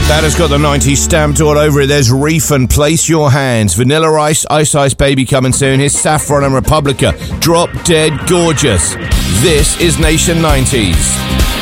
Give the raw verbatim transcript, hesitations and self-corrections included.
That has got the nineties stamped all over it. There's Reef and Place Your Hands. Vanilla Ice, Ice Ice Baby coming soon. Here's Saffron and Republica. Drop Dead Gorgeous. This is Nation nineties.